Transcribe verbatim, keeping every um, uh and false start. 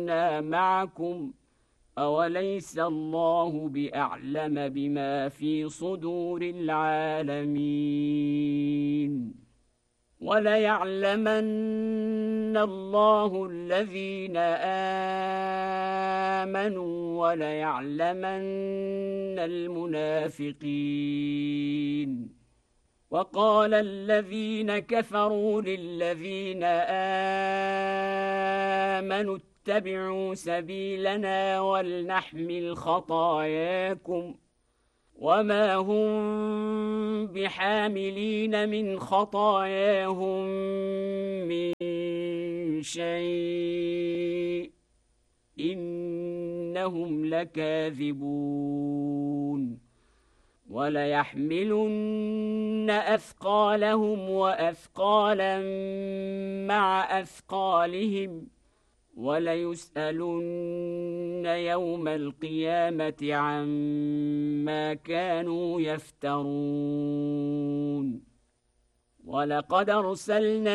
معكم أوليس الله بأعلم بما في صدور العالمين وليعلمن الله الذين آمنوا وليعلمن المنافقين وقال الذين كفروا للذين آمنوا اتبعوا سبيلنا ولنحمل خطاياكم وما هم بحاملين من خطاياهم من شيء إنهم لكاذبون وليحملن أثقالهم وأثقالا مع أثقالهم وليسألن يوم القيامة عما كانوا يفترون ولقد أرسلنا